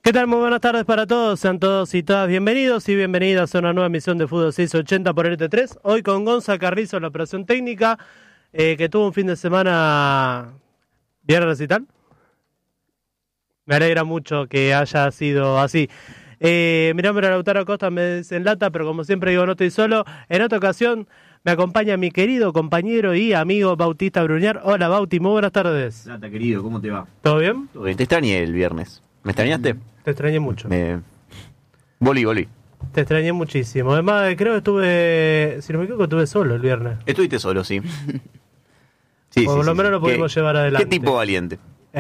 ¿Qué tal? Muy buenas tardes para todos, sean todos y todas bienvenidos y bienvenidas a una nueva emisión de Fútbol 680 por RT3. Hoy con Gonza Carrizo en la operación técnica, que tuvo un fin de semana bien recital. Me alegra mucho que haya sido así. Mi nombre es Lautaro Costa, me desenlata, pero como siempre digo, no estoy solo. En otra ocasión me acompaña mi querido compañero y amigo Bautista Bruñar. Hola Bauti, muy buenas tardes. Lata, querido, ¿cómo te va? ¿Todo bien? Todo bien. Te extrañé el viernes. ¿Me extrañaste? Te extrañé mucho. Volví. Te extrañé muchísimo. Además, creo que estuve, si no me equivoco, estuve solo el viernes. Estuviste solo, sí. Por lo menos lo pudimos llevar adelante. ¿Qué tipo valiente?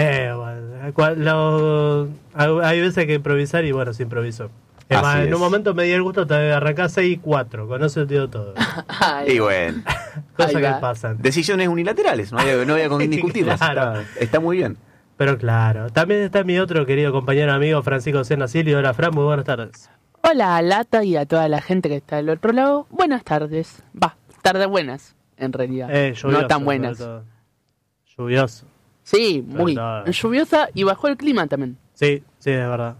Bueno, hay veces que improvisar y bueno, se improvisó. Además, en un momento me di el gusto de arrancar 6-4, con eso te digo todo. Y bueno. Cosas que pasan. Decisiones unilaterales, no había con quién discutirlas. Claro. Está muy bien. Pero claro, también está mi otro querido compañero amigo Francisco Senasilio. Hola Fran, muy buenas tardes. Hola a Lata y a toda la gente que está del otro lado. Buenas tardes. Tardes buenas, en realidad. Lluvioso, no tan buenas. Lluvioso. Sí, muy lluviosa y bajó el clima también. Sí, es verdad.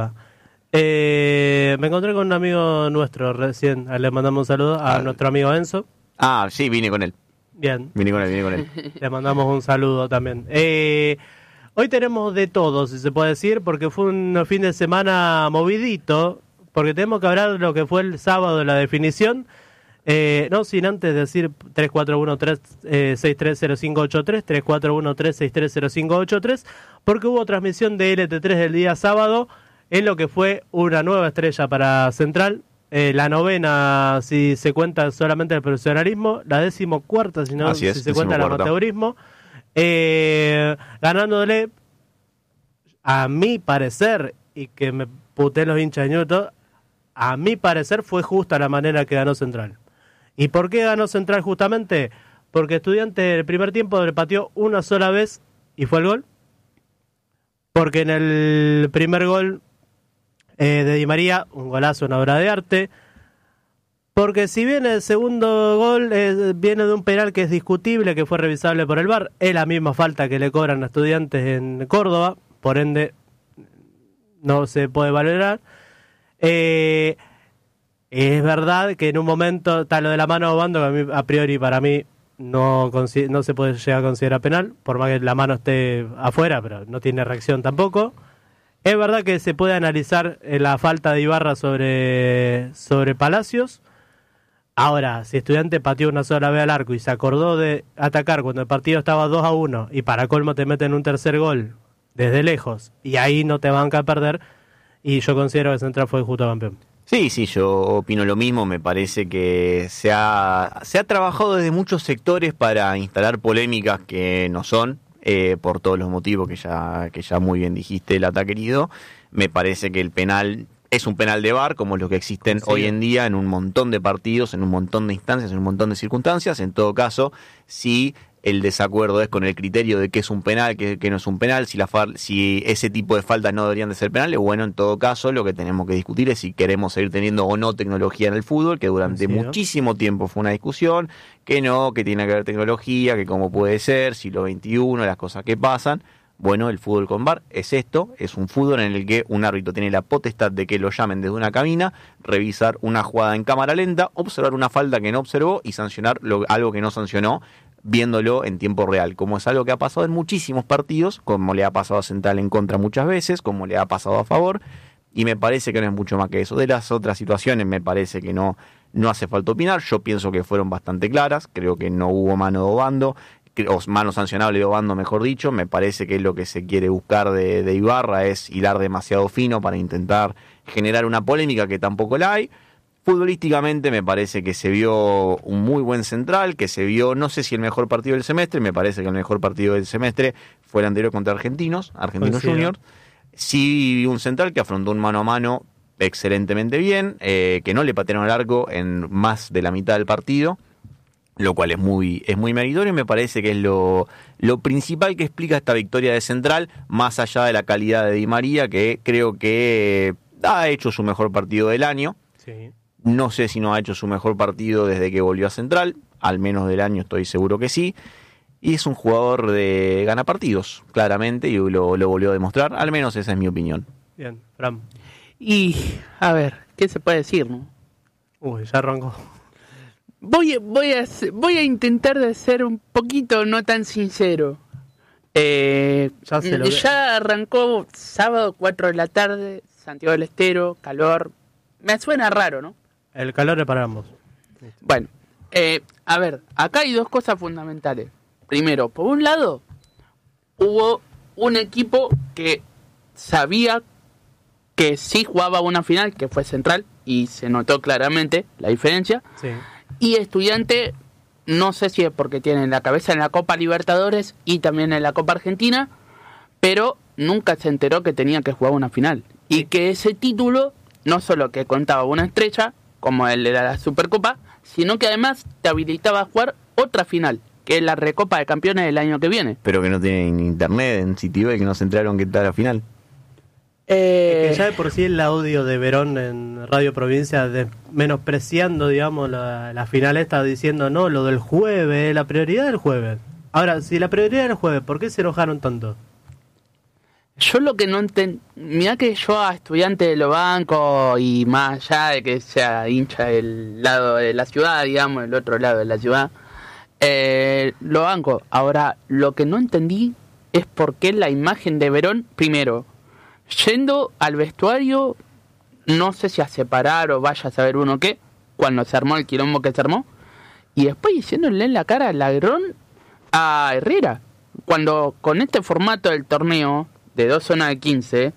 Me encontré con un amigo nuestro recién. Le mandamos un saludo a nuestro amigo Enzo. Sí, vine con él. Bien. Vine con él. Le mandamos un saludo también. Hoy tenemos de todo, si se puede decir, porque fue un fin de semana movidito, porque tenemos que hablar de lo que fue el sábado de la definición. No sin antes decir 3413-630583, 3413-630583, porque hubo transmisión de LT3 el día sábado en lo que fue una nueva estrella para Central. La novena si se cuenta solamente el profesionalismo, la 14ª si se cuenta el amateurismo, ganándole, a mi parecer, y que me puté los hinchas de Newton, a mi parecer fue justa la manera que ganó Central. ¿Y por qué ganó Central justamente? Porque Estudiantes el primer tiempo le pateó una sola vez y fue el gol. Porque en el primer gol de Di María, un golazo, una obra de arte. Porque si bien el segundo gol viene de un penal que es discutible, que fue revisable por el VAR, es la misma falta que le cobran a Estudiantes en Córdoba, por ende no se puede valorar. Es verdad que en un momento está lo de la mano a Obando, que a, mí, a priori para mí no se puede llegar a considerar penal, por más que la mano esté afuera, pero no tiene reacción tampoco. Es verdad que se puede analizar la falta de Ibarra sobre Palacios. Ahora, si Estudiante pateó una sola vez al arco y se acordó de atacar cuando el partido estaba 2-1 y para colmo te meten un tercer gol desde lejos y ahí no te van a perder, y yo considero que Central fue justo campeón. Sí, yo opino lo mismo. Me parece que se ha trabajado desde muchos sectores para instalar polémicas que no son, por todos los motivos que ya muy bien dijiste, Lata querido. Me parece que el penal es un penal de VAR, como los que existen hoy en día en un montón de partidos, en un montón de instancias, en un montón de circunstancias. En todo caso, si el desacuerdo es con el criterio de qué es un penal, qué no es un penal, si ese tipo de faltas no deberían de ser penales, bueno, en todo caso lo que tenemos que discutir es si queremos seguir teniendo o no tecnología en el fútbol, que durante muchísimo tiempo fue una discusión, que tiene que haber tecnología, que cómo puede ser, siglo XXI, las cosas que pasan. Bueno, el fútbol con VAR es esto, es un fútbol en el que un árbitro tiene la potestad de que lo llamen desde una cabina, revisar una jugada en cámara lenta, observar una falta que no observó y sancionar algo que no sancionó, viéndolo en tiempo real, como es algo que ha pasado en muchísimos partidos, como le ha pasado a Central en contra muchas veces, como le ha pasado a favor, y me parece que no es mucho más que eso. De las otras situaciones me parece que no hace falta opinar. Yo pienso que fueron bastante claras, creo que no hubo mano de Obando, o mano sancionable de Obando, mejor dicho. Me parece que lo que se quiere buscar de Ibarra es hilar demasiado fino para intentar generar una polémica que tampoco la hay. Futbolísticamente me parece que se vio un muy buen Central, que se vio, no sé si el mejor partido del semestre, me parece que el mejor partido del semestre fue el anterior contra Argentinos Juniors. Sí, un Central que afrontó un mano a mano excelentemente bien, que no le patearon al arco en más de la mitad del partido, lo cual es muy meritorio, y me parece que es lo principal que explica esta victoria de Central, más allá de la calidad de Di María, que creo que ha hecho su mejor partido del año. Sí. No sé si no ha hecho su mejor partido desde que volvió a Central, al menos del año estoy seguro que sí. Y es un jugador de gana partidos, claramente, y lo volvió a demostrar, al menos esa es mi opinión. Bien, Fran. Y, a ver, ¿qué se puede decir, no? Uy, ya arrancó. Voy a intentar de ser un poquito no tan sincero. Ya arrancó sábado 4 de la tarde, Santiago del Estero, calor. Me suena raro, ¿no? El calor es para ambos. Bueno, a ver, acá hay dos cosas fundamentales. Primero, por un lado, hubo un equipo que sabía que sí jugaba una final, que fue Central, y se notó claramente la diferencia. Sí. Y Estudiante, no sé si es porque tiene la cabeza en la Copa Libertadores y también en la Copa Argentina, pero nunca se enteró que tenía que jugar una final. Y que ese título no solo que contaba una estrella, como el de la Supercopa, sino que además te habilitaba a jugar otra final, que es la Recopa de Campeones del año que viene. Pero que no tienen internet en Citibel, que no se enteraron que está la final. Es que ya de por sí el audio de Verón en Radio Provincia menospreciando, digamos, la final esta, diciendo no, lo del jueves, la prioridad del jueves. Ahora, si la prioridad del jueves, ¿por qué se enojaron tanto? Yo lo que no entiendo, mirá que yo a Estudiante lo banco y más allá de que sea hincha del lado de la ciudad, digamos, el otro lado de la ciudad, lo banco. Ahora, lo que no entendí es por qué la imagen de Verón, primero, yendo al vestuario, no sé si a separar o vaya a saber uno qué, cuando se armó el quilombo que se armó, y después diciéndole en la cara al ladrón a Herrera, cuando con este formato del torneo de 2 zonas de 15,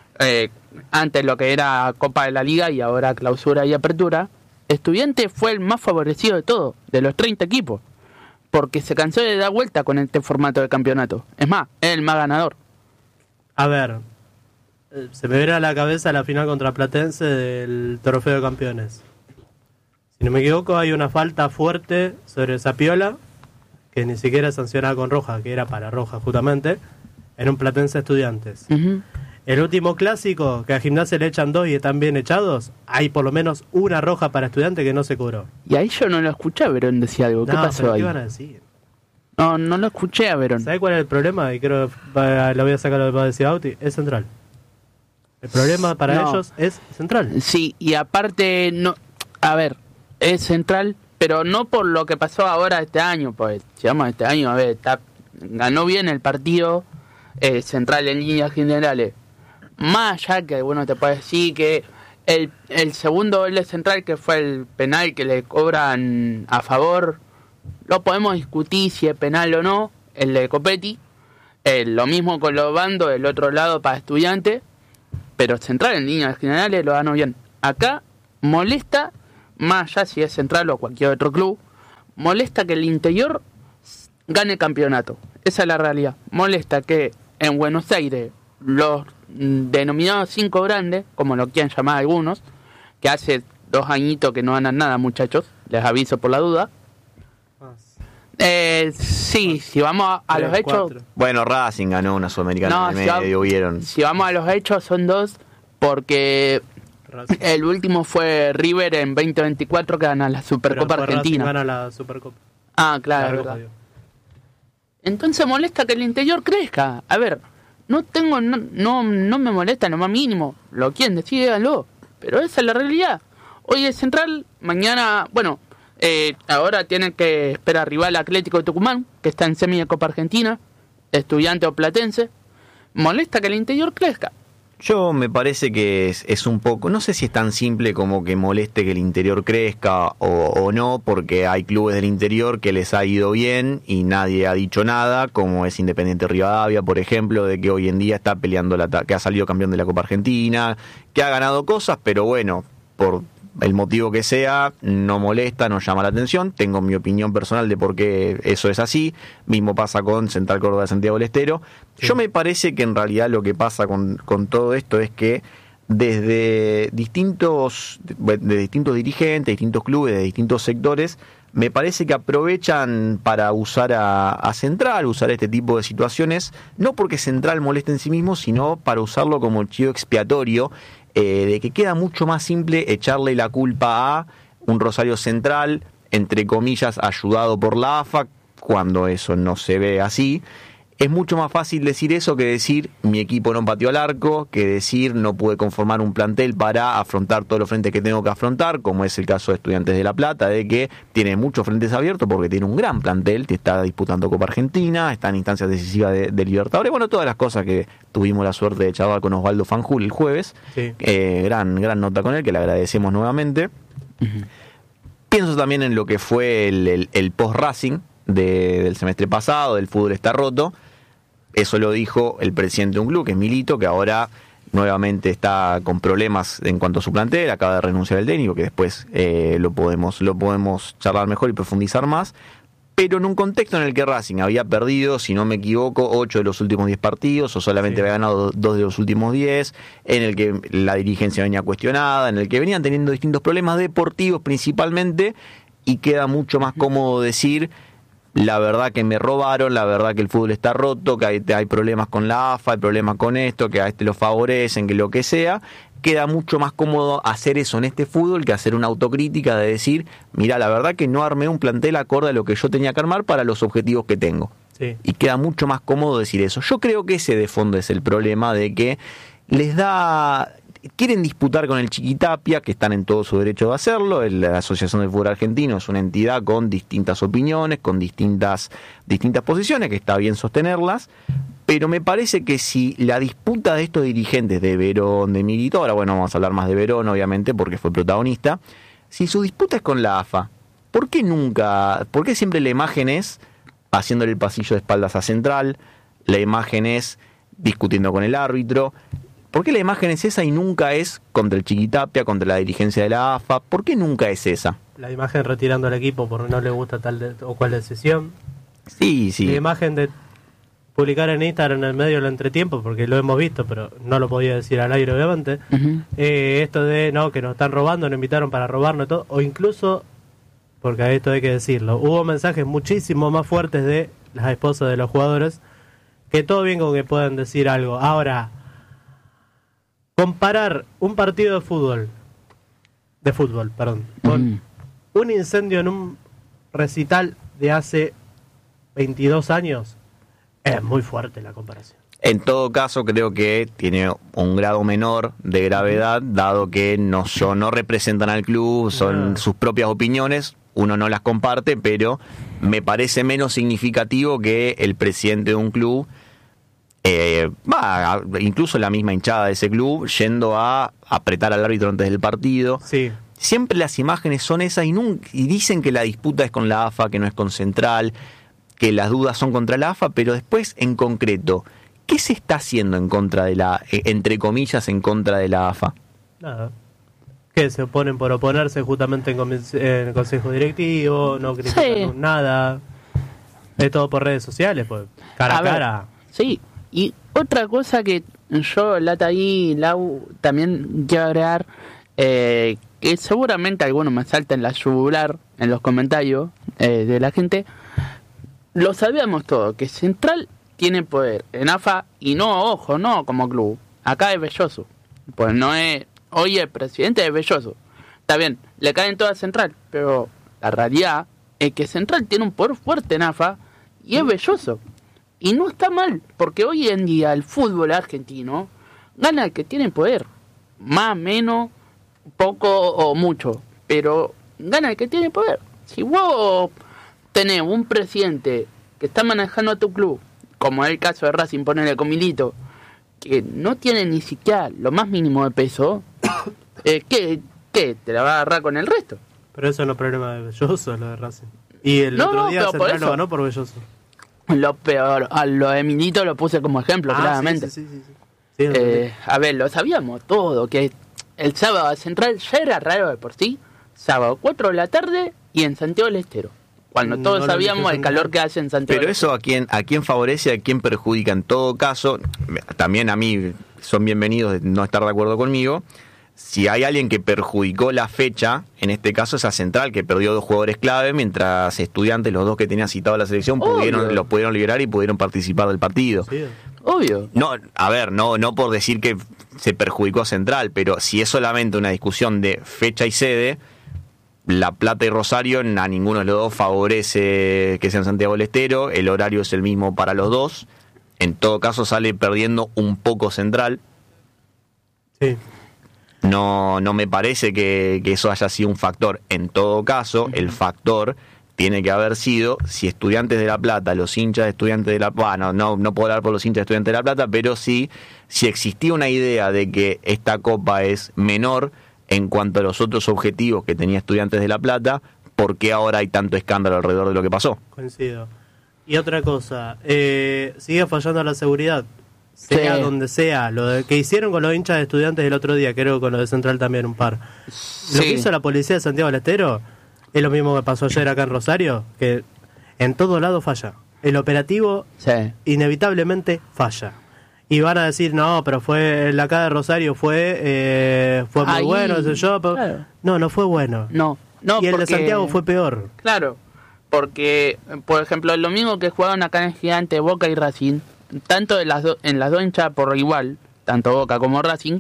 antes lo que era Copa de la Liga y ahora Clausura y Apertura, Estudiante fue el más favorecido de todo, de los 30 equipos, porque se cansó de dar vuelta con este formato de campeonato. Es más, es el más ganador. A ver, se me viene a la cabeza la final contra Platense del Trofeo de Campeones. Si no me equivoco, hay una falta fuerte sobre Zapiola, que ni siquiera es sancionada con roja, que era para roja justamente, en un Platense Estudiantes. Uh-huh. El último clásico, que a Gimnasia le echan 2 y están bien echados, hay por lo menos una roja para Estudiante que no se cobró. Y ahí yo no lo escuché a Verón decir algo. ¿Qué pasó pero ahí? ¿qué van a decir? No lo escuché a Verón. ¿Sabes cuál es el problema? Y creo que lo voy a sacar lo que va a decir Bauti. Es Central. El problema para ellos es Central. Sí, y aparte, no, a ver, es Central, pero no por lo que pasó ahora este año, pues, si vamos a este año, a ver, ganó bien el partido Central en líneas generales. Más allá que, bueno, te puede decir que el segundo gol de Central, que fue el penal que le cobran a favor, lo podemos discutir si es penal o no, el de Copetti. Lo mismo con los bandos, del otro lado para Estudiantes. Pero Central en líneas generales lo ganó bien. Acá molesta, más allá si es Central o cualquier otro club, molesta que el interior gane campeonato. Esa es la realidad. Molesta que en Buenos Aires los denominados 5 grandes, como lo quieran llamar algunos, que hace 2 añitos que no ganan nada, muchachos, les aviso por la duda. Sí, si vamos a los hechos... 4. Bueno, Racing ganó una Sudamericana en el medio, hubieron. Si vamos a los hechos, son 2, porque Racing. el último fue River en 2024, que gana la Supercopa Argentina. Gana la Supercopa. Ah, claro, es Roja, verdad. digo. Entonces molesta que el interior crezca. A ver, no me molesta en lo más mínimo. Lo quieren decir, díganlo. Pero esa es la realidad. Hoy es Central, mañana, bueno... ahora tienen que esperar rival Atlético de Tucumán, que está en semi de Copa Argentina, Estudiante o Platense. Molesta que el interior crezca. Yo me parece que es un poco, no sé si es tan simple como que moleste que el interior crezca o no, porque hay clubes del interior que les ha ido bien y nadie ha dicho nada, como es Independiente Rivadavia, por ejemplo, de que hoy en día está peleando, que ha salido campeón de la Copa Argentina, que ha ganado cosas, pero bueno, por el motivo que sea, no molesta, no llama la atención. Tengo mi opinión personal de por qué eso es así. Mismo pasa con Central Córdoba de Santiago del Estero. Sí. Yo me parece que en realidad lo que pasa con todo esto es que desde distintos dirigentes, distintos clubes, de distintos sectores, me parece que aprovechan para usar a Central, usar este tipo de situaciones, no porque Central moleste en sí mismo, sino para usarlo como chivo expiatorio, de que queda mucho más simple echarle la culpa a un Rosario Central, entre comillas, ayudado por la AFA, cuando eso no se ve así, Es mucho más fácil decir eso que decir mi equipo no pateó al arco, que decir no pude conformar un plantel para afrontar todos los frentes que tengo que afrontar, como es el caso de Estudiantes de La Plata, de que tiene muchos frentes abiertos porque tiene un gran plantel, que está disputando Copa Argentina, está en instancias decisivas de Libertadores, bueno, todas las cosas que tuvimos la suerte de charlar con Osvaldo Fanjul el jueves, sí. Gran nota con él, que le agradecemos nuevamente. Uh-huh. Pienso también en lo que fue el post-Racing del semestre pasado, del fútbol está roto. Eso lo dijo el presidente de un club, que es Milito, que ahora nuevamente está con problemas en cuanto a su plantel, acaba de renunciar el técnico, que después lo podemos charlar mejor y profundizar más, pero en un contexto en el que Racing había perdido, si no me equivoco, 8 de los últimos 10 partidos, o solamente había ganado 2 de los últimos 10, en el que la dirigencia venía cuestionada, en el que venían teniendo distintos problemas deportivos principalmente, y queda mucho más cómodo decir: la verdad que me robaron, la verdad que el fútbol está roto, que hay problemas con la AFA, hay problemas con esto, que a este lo favorecen, que lo que sea. Queda mucho más cómodo hacer eso en este fútbol que hacer una autocrítica de decir: mira, la verdad que no armé un plantel acorde a lo que yo tenía que armar para los objetivos que tengo. Sí. Y queda mucho más cómodo decir eso. Yo creo que ese de fondo es el problema, de que quieren disputar con el Chiquitapia, que están en todo su derecho de hacerlo. La Asociación del Fútbol Argentino es una entidad con distintas opiniones, con distintas posiciones, que está bien sostenerlas, pero me parece que si la disputa de estos dirigentes, de Verón, de Milito, ahora bueno, vamos a hablar más de Verón obviamente porque fue protagonista, si su disputa es con la AFA, ¿por qué siempre la imagen es haciéndole el pasillo de espaldas a Central, la imagen es discutiendo con el árbitro? ¿Por qué la imagen es esa y nunca es contra el Chiquitapia, contra la dirigencia de la AFA? ¿Por qué nunca es esa? La imagen retirando al equipo porque no le gusta tal o cual decisión. Sí. La imagen de publicar en Instagram en el medio del entretiempo, porque lo hemos visto, pero no lo podía decir al aire obviamente. Uh-huh. Esto de que nos están robando, nos invitaron para robarnos todo, o incluso, porque a esto hay que decirlo, hubo mensajes muchísimo más fuertes de las esposas de los jugadores, que todo bien con que puedan decir algo. Ahora, comparar un partido de fútbol, con un incendio en un recital de hace 22 años, es muy fuerte la comparación. En todo caso, creo que tiene un grado menor de gravedad, dado que no representan al club, son sus propias opiniones, uno no las comparte, pero me parece menos significativo que el presidente de un club, incluso la misma hinchada de ese club, yendo a apretar al árbitro antes del partido. Sí. Siempre las imágenes son esas y dicen que la disputa es con la AFA, que no es con Central, que las dudas son contra la AFA, pero después, en concreto, ¿qué se está haciendo en contra de entre comillas, en contra de la AFA? Nada. Que se oponen por oponerse justamente en el consejo directivo, no critican nada. Es todo por redes sociales, pues, cara a cara. Sí. Y otra cosa que yo, Lata y Lau, también quiero agregar, que seguramente algunos me saltan la yugular en los comentarios de la gente, lo sabíamos todo, que Central tiene poder en AFA y no como club. Acá es Belloso, pues no es, hoy el presidente es Belloso. Está bien, le caen todas a Central, pero la realidad es que Central tiene un poder fuerte en AFA y es Belloso. Y no está mal, porque hoy en día el fútbol argentino gana el que tiene poder. Más, menos, poco o mucho. Pero gana el que tiene poder. Si vos tenés un presidente que está manejando a tu club, como es el caso de Racing, ponele con Milito, que no tiene ni siquiera lo más mínimo de peso, ¿qué? ¿Te la va a agarrar con el resto? Pero eso no es problema de Belloso, lo de Racing. Y el otro día Central lo ganó por Belloso. Lo peor, a lo de Milito lo puse como ejemplo, claramente. Sí. A ver, lo sabíamos todo, que el sábado Central ya era raro de por sí, sábado 4 de la tarde y en Santiago del Estero, cuando todos sabíamos el calor que hace en Santiago. Pero eso a quién favorece, a quién perjudica. En todo caso, también a mí son bienvenidos de no estar de acuerdo conmigo. Si hay alguien que perjudicó la fecha, en este caso es a Central, que perdió 2 jugadores clave, mientras Estudiantes, los 2 que tenía citado a la selección, los pudieron liberar y pudieron participar del partido. Sí. Obvio. No, a ver, no por decir que se perjudicó a Central, pero si es solamente una discusión de fecha y sede, La Plata y Rosario a ninguno de los dos favorece que sea en Santiago del Estero, el horario es el mismo para los dos, En todo caso sale perdiendo un poco Central. Sí. No me parece que eso haya sido un factor. En todo caso, el factor tiene que haber sido si Estudiantes de La Plata, los hinchas de Estudiantes de La Plata, no puedo hablar por los hinchas de Estudiantes de La Plata, pero sí, si existía una idea de que esta copa es menor en cuanto a los otros objetivos que tenía Estudiantes de La Plata, ¿por qué ahora hay tanto escándalo alrededor de lo que pasó? Coincido. Y otra cosa, sigue fallando la seguridad. Sea donde sea, que hicieron con los hinchas de Estudiantes el otro día, creo con los de Central también un par. Lo que hizo la policía de Santiago del Estero es lo mismo que pasó ayer acá en Rosario, que en todo lado falla. El operativo inevitablemente falla. Y van a decir, no, pero fue el acá de Rosario fue muy bueno, ese yo. Claro. No fue bueno. No, y el de Santiago fue peor. Claro, porque, por ejemplo, el domingo que jugaron acá en el Gigante Boca y Racing, tanto en las dos hinchas por igual, tanto Boca como Racing,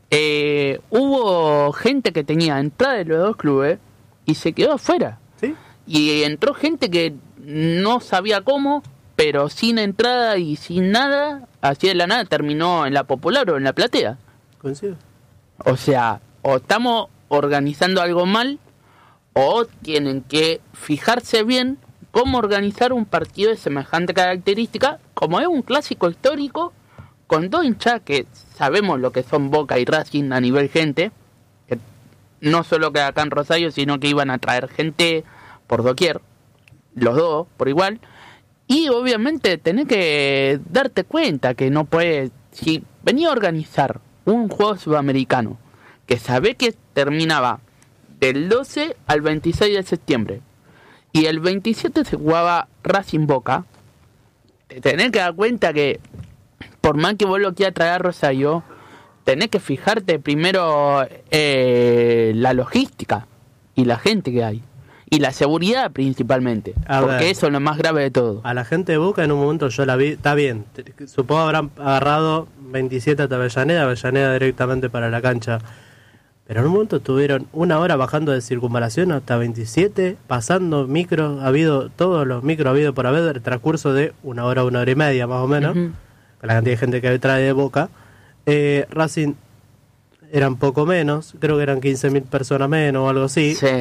hubo gente que tenía entrada de los dos clubes y se quedó afuera. ¿Sí? Y entró gente que no sabía cómo, pero sin entrada y sin nada, así de la nada terminó en la Popular o en la Platea. Coincido. O sea, o estamos organizando algo mal, o tienen que fijarse bien cómo organizar un partido de semejante característica, como es un clásico histórico, con dos hinchas que sabemos lo que son Boca y Racing a nivel gente, que no solo que acá en Rosario, sino que iban a traer gente por doquier, los dos por igual, y obviamente tenés que darte cuenta que no puedes, si venía a organizar un juego sudamericano, que sabe que terminaba del 12 al 26 de septiembre, y el 27 se jugaba Racing Boca, te tenés que dar cuenta que por más que vos lo quieras traer a Rosario, tenés que fijarte primero la logística y la gente que hay. Y la seguridad principalmente, porque eso es lo más grave de todo. A la gente de Boca en un momento yo la vi, está bien, supongo habrán agarrado 27 hasta Avellaneda directamente para la cancha. Pero en un momento estuvieron una hora bajando de Circunvalación hasta 27, pasando micros, todos los micros habido por haber, el transcurso de una hora y media más o menos, con la cantidad de gente que trae de Boca. Racing eran poco menos, creo que eran 15.000 personas menos o algo así. Sí.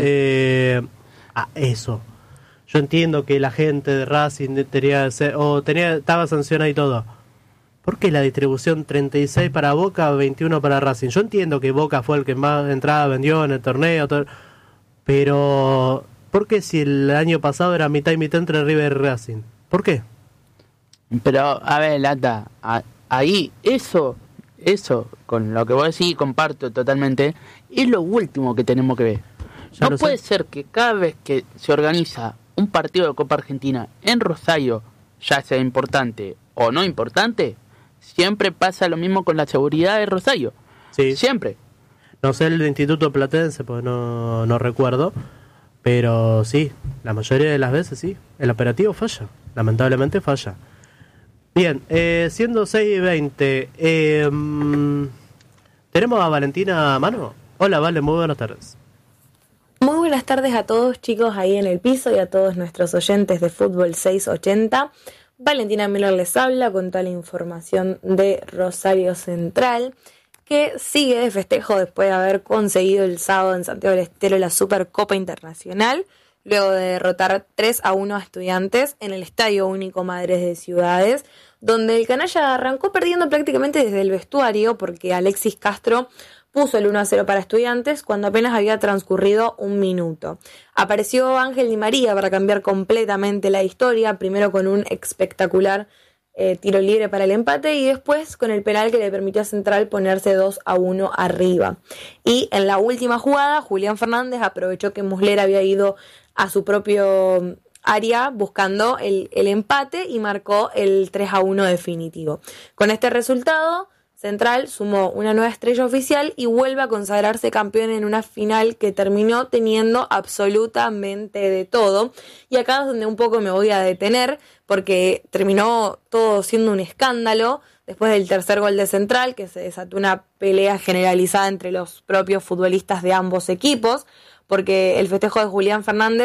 Eso. Yo entiendo que la gente de Racing estaba sancionada y todo. ¿Por qué la distribución 36 para Boca, 21 para Racing? Yo entiendo que Boca fue el que más entrada vendió en el torneo, pero ¿por qué si el año pasado era mitad y mitad entre River y Racing? ¿Por qué? Pero, a ver, Lata, ahí eso, con lo que vos decís, comparto totalmente, es lo último que tenemos que ver. No puede ser que cada vez que se organiza un partido de Copa Argentina en Rosario, ya sea importante o no importante, siempre pasa lo mismo con la seguridad de Rosario. Sí. Siempre. No sé el Instituto Platense, porque no recuerdo, pero sí, la mayoría de las veces sí, el operativo falla, lamentablemente falla. Bien, siendo 6:20, ¿tenemos a Valentina a mano? Hola, Vale, muy buenas tardes. Muy buenas tardes a todos, chicos, ahí en el piso y a todos nuestros oyentes de Fútbol 680. Valentina Miller les habla con toda la información de Rosario Central, que sigue de festejo después de haber conseguido el sábado en Santiago del Estero la Supercopa Internacional, luego de derrotar 3-1 a Estudiantes en el Estadio Único Madres de Ciudades, donde el canalla arrancó perdiendo prácticamente desde el vestuario porque Alexis Castro puso el 1-0 para Estudiantes cuando apenas había transcurrido un minuto. Apareció Ángel Di María para cambiar completamente la historia, primero con un espectacular tiro libre para el empate y después con el penal que le permitió a Central ponerse 2-1 arriba. Y en la última jugada, Julián Fernández aprovechó que Muslera había ido a su propio área buscando el empate y marcó el 3-1 definitivo. Con este resultado, Central sumó una nueva estrella oficial y vuelve a consagrarse campeón en una final que terminó teniendo absolutamente de todo. Y acá es donde un poco me voy a detener, porque terminó todo siendo un escándalo después del tercer gol de Central, que se desató una pelea generalizada entre los propios futbolistas de ambos equipos, porque el festejo de Julián Fernández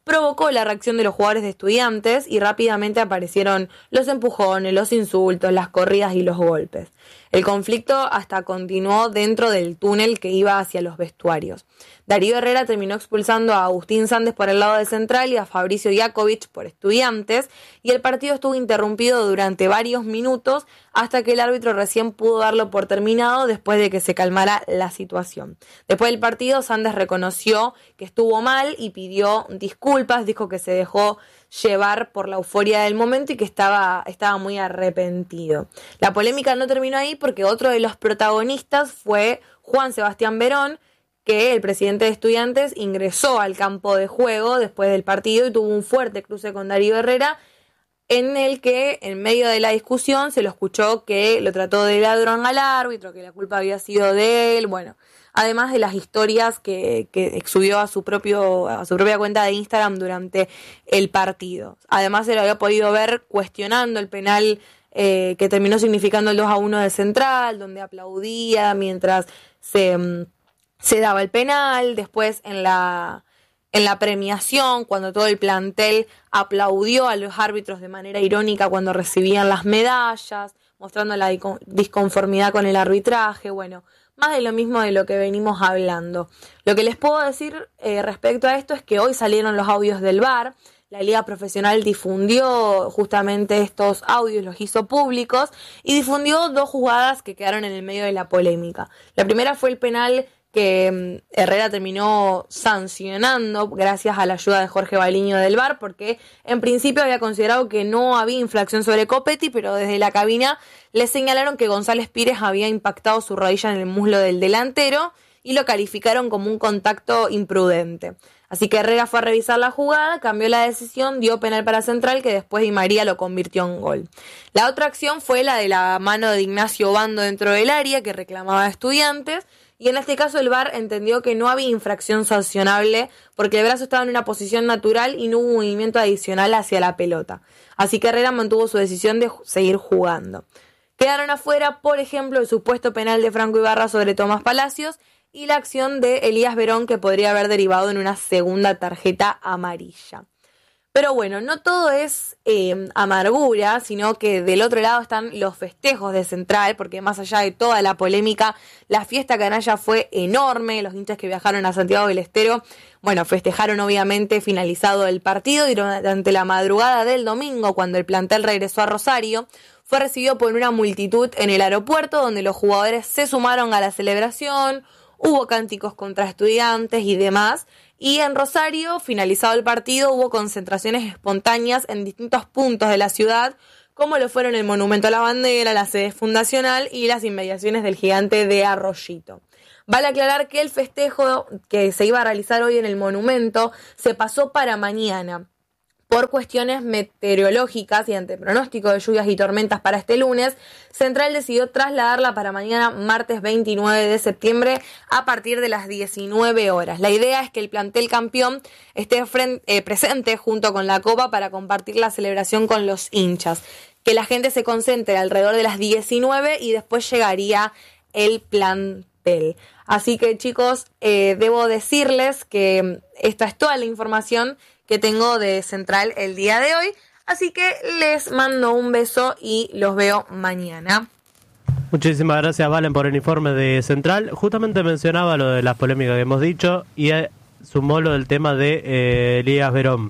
provocó la reacción de los jugadores de Estudiantes y rápidamente aparecieron los empujones, los insultos, las corridas y los golpes. El conflicto hasta continuó dentro del túnel que iba hacia los vestuarios. Darío Herrera terminó expulsando a Agustín Sández por el lado de Central y a Fabricio Iakovich por Estudiantes, y el partido estuvo interrumpido durante varios minutos hasta que el árbitro recién pudo darlo por terminado después de que se calmara la situación. Después del partido, Sández reconoció que estuvo mal y pidió disculpas, dijo que se dejó llevar por la euforia del momento y que estaba muy arrepentido. La polémica no terminó ahí porque otro de los protagonistas fue Juan Sebastián Verón, que el presidente de Estudiantes ingresó al campo de juego después del partido y tuvo un fuerte cruce con Darío Herrera, en el que en medio de la discusión se lo escuchó que lo trató de ladrón al árbitro, que la culpa había sido de él, bueno, además de las historias que subió a su propia cuenta de Instagram durante el partido. Además se lo había podido ver cuestionando el penal que terminó significando el 2-1 de Central, donde aplaudía mientras se daba el penal. Después en la premiación, cuando todo el plantel aplaudió a los árbitros de manera irónica cuando recibían las medallas, mostrando la disconformidad con el arbitraje, bueno, más de lo mismo de lo que venimos hablando. Lo que les puedo decir respecto a esto es que hoy salieron los audios del VAR. La Liga Profesional difundió justamente estos audios, los hizo públicos, y difundió 2 jugadas que quedaron en el medio de la polémica. La primera fue el penal que Herrera terminó sancionando gracias a la ayuda de Jorge Baliño del VAR, porque en principio había considerado que no había infracción sobre Copetti, pero desde la cabina le señalaron que González Pires había impactado su rodilla en el muslo del delantero y lo calificaron como un contacto imprudente. Así que Herrera fue a revisar la jugada, cambió la decisión, dio penal para Central, que después Di María lo convirtió en gol. La otra acción fue la de la mano de Ignacio Bando dentro del área, que reclamaba a Estudiantes, y en este caso el VAR entendió que no había infracción sancionable porque el brazo estaba en una posición natural y no hubo movimiento adicional hacia la pelota. Así que Herrera mantuvo su decisión de seguir jugando. Quedaron afuera, por ejemplo, el supuesto penal de Franco Ibarra sobre Tomás Palacios y la acción de Elías Verón, que podría haber derivado en una segunda tarjeta amarilla. Pero bueno, no todo es amargura, sino que del otro lado están los festejos de Central, porque más allá de toda la polémica, la fiesta canalla fue enorme. Los hinchas que viajaron a Santiago del Estero, bueno, festejaron obviamente finalizado el partido, y durante la madrugada del domingo, cuando el plantel regresó a Rosario, fue recibido por una multitud en el aeropuerto, donde los jugadores se sumaron a la celebración, hubo cánticos contra Estudiantes y demás. Y en Rosario, finalizado el partido, hubo concentraciones espontáneas en distintos puntos de la ciudad, como lo fueron el Monumento a la Bandera, la sede fundacional y las inmediaciones del Gigante de Arroyito. Vale aclarar que el festejo que se iba a realizar hoy en el Monumento se pasó para mañana. Por cuestiones meteorológicas y ante pronóstico de lluvias y tormentas para este lunes, Central decidió trasladarla para mañana, martes 29 de septiembre, a partir de las 19 horas. La idea es que el plantel campeón esté presente junto con la Copa para compartir la celebración con los hinchas. Que la gente se concentre alrededor de las 19 y después llegaría el plantel. Así que, chicos, debo decirles que esta es toda la información que tengo de Central el día de hoy, así que les mando un beso y los veo mañana. Muchísimas gracias, Valen, por el informe de Central. Justamente mencionaba lo de las polémicas que hemos dicho y sumó lo del tema de Elías Verón.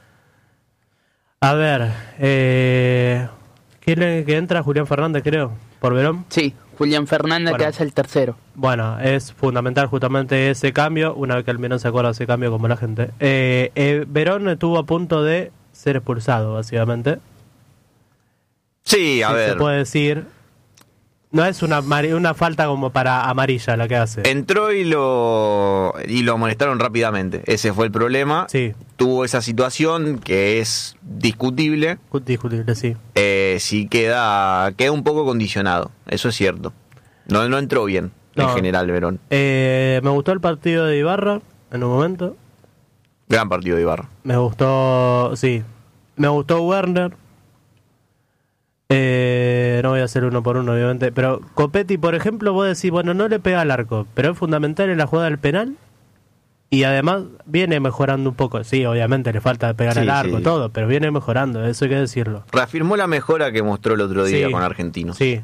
A ver, ¿quién que entra? Julián Fernández, creo, por Verón. Sí, Julián Fernández, bueno, que hace el tercero. Bueno, es fundamental justamente ese cambio, una vez que Almirón se acuerda de ese cambio como la gente. Verón estuvo a punto de ser expulsado, básicamente. Sí, a ver. Se puede decir, no es una falta como para amarilla la que hace. Entró y lo amonestaron rápidamente. Ese fue el problema. Sí. Tuvo esa situación que es discutible. Discutible, sí. Sí queda un poco condicionado, eso es cierto. No entró bien, en general, Verón. Me gustó el partido de Ibarra en un momento. Gran partido de Ibarra. Me gustó, sí. Me gustó Werner. No voy a hacer uno por uno, obviamente. Pero Copetti, por ejemplo, vos decís, bueno, no le pega al arco, pero es fundamental en la jugada del penal. Y además viene mejorando un poco. Sí, obviamente le falta pegar al arco, todo, pero viene mejorando, eso hay que decirlo. Reafirmó la mejora que mostró el otro día con Argentinos. Sí.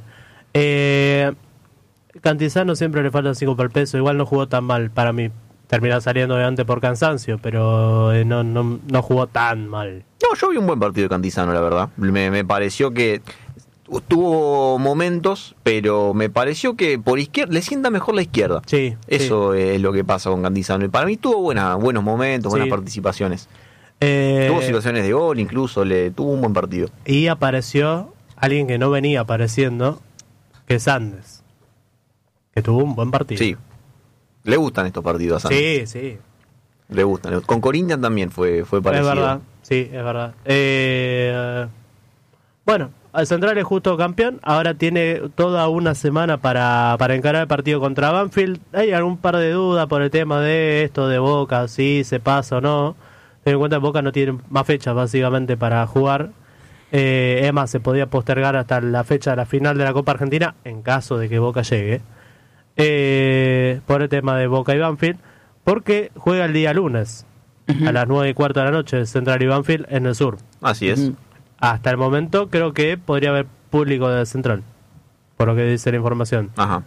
Cantizano siempre le falta 5 por el peso, igual no jugó tan mal para mí. Termina saliendo obviamente por cansancio, pero no jugó tan mal. No, yo vi un buen partido de Cantizano, la verdad. Me pareció que tuvo momentos, pero me pareció que por izquierda le sienta mejor la izquierda. Sí. Eso es lo que pasa con Cantizano. Y para mí tuvo buenos momentos, buenas participaciones. Tuvo situaciones de gol, incluso tuvo un buen partido. Y apareció alguien que no venía apareciendo, que es Andes, que tuvo un buen partido. Sí. Le gustan estos partidos a Santos. Sí. Le gustan. Con Corinthians también fue parecido. Es verdad, sí, es verdad. Bueno, el Central es justo campeón. Ahora tiene toda una semana para encarar el partido contra Banfield. Hay algún par de dudas por el tema de esto de Boca, si se pasa o no. Ten en cuenta que Boca no tiene más fechas básicamente para jugar. Es más, se podía postergar hasta la fecha de la final de la Copa Argentina en caso de que Boca llegue. Por el tema de Boca y Banfield, porque juega el día lunes a las 9:15 de la noche Central y Banfield en el sur. Así es. Hasta el momento creo que podría haber público de Central, por lo que dice la información. Ajá.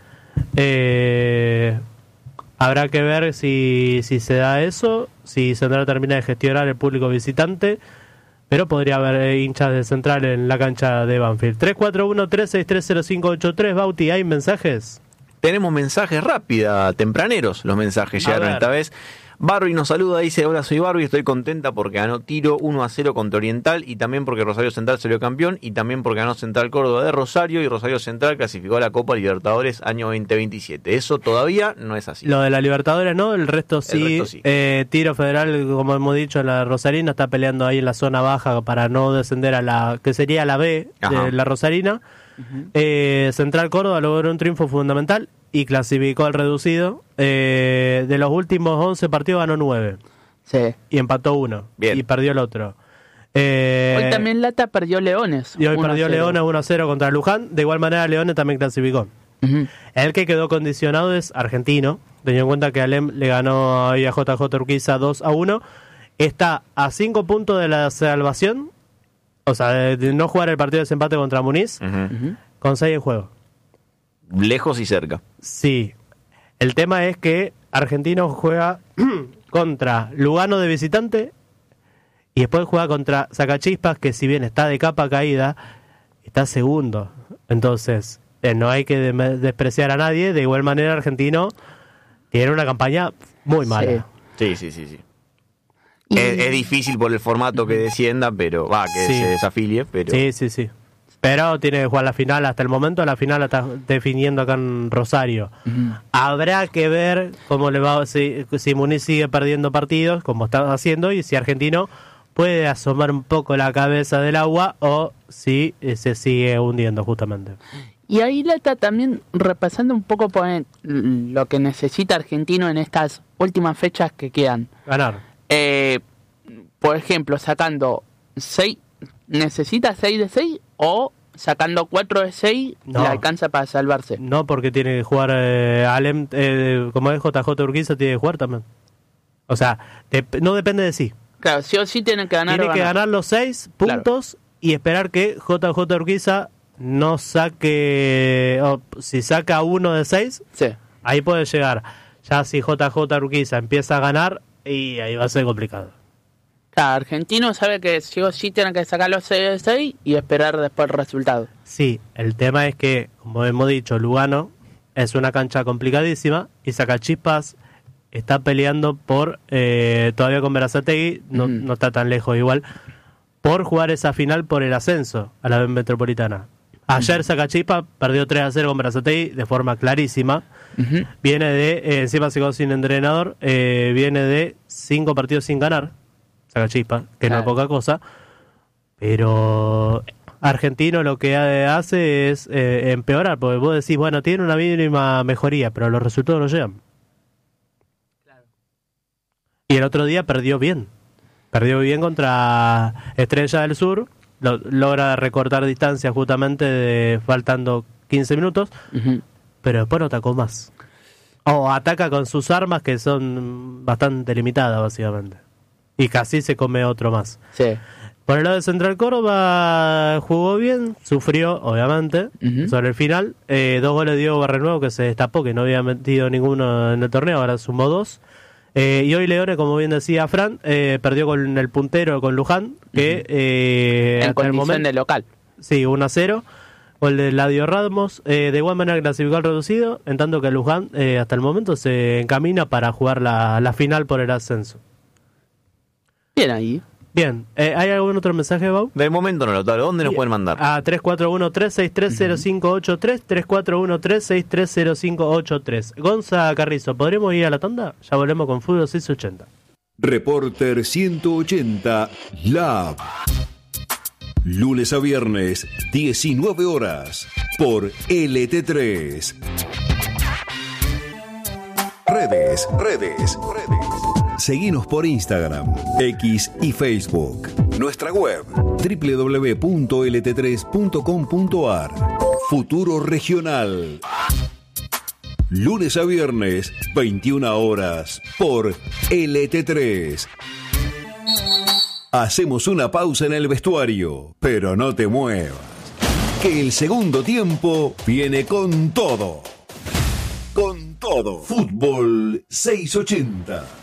Habrá que ver si se da eso, si Central termina de gestionar el público visitante, pero podría haber hinchas de Central en la cancha de Banfield. 341-363-0583. Bauti, ¿hay mensajes? Tenemos mensajes tempraneros. Los mensajes llegaron esta vez. Barbie nos saluda, dice: hola, soy Barbie, estoy contenta porque ganó Tiro 1-0 contra Oriental, y también porque Rosario Central salió campeón, y también porque ganó Central Córdoba de Rosario, y Rosario Central clasificó a la Copa Libertadores año 2027. Eso todavía no es así. Lo de la Libertadores no, el resto sí. Tiro Federal, como hemos dicho, en la Rosarina está peleando ahí en la zona baja para no descender a la que sería la B de la Rosarina. Central Córdoba logró un triunfo fundamental y clasificó al reducido. De los últimos 11 partidos ganó 9. Sí. Y empató 1. Bien. Y perdió el otro. Hoy también Lata perdió Leones. Y hoy perdió Leones 1-0 contra Luján. De igual manera Leones también clasificó. El que quedó condicionado es Argentino, teniendo en cuenta que Alem le ganó a JJ Urquiza 2-1. Está a 5 puntos de la salvación. O sea, de no jugar el partido de desempate contra Muniz, con 6 en juego. Lejos y cerca. Sí. El tema es que Argentino juega contra Lugano de visitante y después juega contra Sacachispas, que si bien está de capa caída, está segundo. Entonces, no hay que despreciar a nadie. De igual manera, Argentino tiene una campaña muy mala. Sí. Es difícil por el formato que descienda, pero se desafilie, pero sí. Pero tiene que jugar la final. Hasta el momento la final la está definiendo acá en Rosario. Habrá que ver cómo le va, si Muniz sigue perdiendo partidos como está haciendo, y si Argentino puede asomar un poco la cabeza del agua o si se sigue hundiendo justamente. Y ahí Lata también repasando un poco por lo que necesita Argentino en estas últimas fechas que quedan. Ganar. Por ejemplo, sacando 6, ¿necesita 6 de 6 o sacando 4 de 6 le alcanza para salvarse? No, porque tiene que jugar Alem, como es JJ Urquiza, tiene que jugar también. O sea, no depende de sí. Claro, sí o sí tienen que ganar. Tiene que ganar los 6 puntos y esperar que JJ Urquiza no saque, si saca 1 de 6, ahí puede llegar. Ya si JJ Urquiza empieza a ganar, y ahí va a ser complicado. Claro, Argentino sabe que sí o sí tienen que sacar los 6 de 6 y esperar después el resultado. Sí, el tema es que, como hemos dicho, Lugano es una cancha complicadísima y Sacachispas está peleando por, todavía con Berazategui, no está tan lejos igual, por jugar esa final por el ascenso a la B Metropolitana. Ayer Sacachispas perdió 3-0 con Berazategui de forma clarísima. Viene de, encima se quedó sin entrenador, viene de 5 partidos sin ganar, Sacachispas, que no es poca cosa, pero Argentino lo que hace es empeorar, porque vos decís, bueno, tiene una mínima mejoría, pero los resultados no llegan. Y el otro día perdió bien contra Estrella del Sur, logra recortar distancia justamente faltando 15 minutos, pero después no atacó más. O ataca con sus armas que son bastante limitadas, básicamente. Y casi se come otro más. Sí. Por el lado de Central Córdoba jugó bien, sufrió, obviamente, sobre el final. 2 goles de Diego Barrenuevo, que se destapó, que no había metido ninguno en el torneo, ahora sumó 2. Y hoy Leones, como bien decía Fran, perdió con el puntero, con Luján, que en condición de local. Sí, 1-0. Gol de Ladio Ramos. De igual manera clasificó al reducido, en tanto que Luján hasta el momento se encamina para jugar la final por el ascenso. Bien ahí. Bien, ¿hay algún otro mensaje, Bau? De momento no, Lautaro. ¿Dónde nos pueden mandar? A 341-363-0583, 341-363-0583. Gonza Carrizo, ¿podremos ir a la tanda? Ya volvemos con Fútbol 680. Reporter 180 Lab. Lunes a viernes, 19 horas, por LT3. Redes. Seguinos por Instagram, X y Facebook. Nuestra web, www.lt3.com.ar. Futuro Regional. Lunes a viernes, 21 horas, por LT3. Hacemos una pausa en el vestuario, pero no te muevas, que el segundo tiempo viene con todo. Con todo. Fútbol 680.